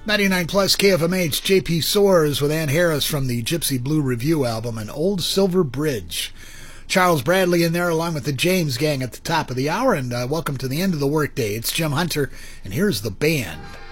99 plus KFMH, JP Soares with Ann Harris from the Gypsy Blue Review album, and Old Silver Bridge. Charles Bradley in there along with the James Gang at the top of the hour, and welcome to the end of the workday. It's Jim Hunter, and here's the band.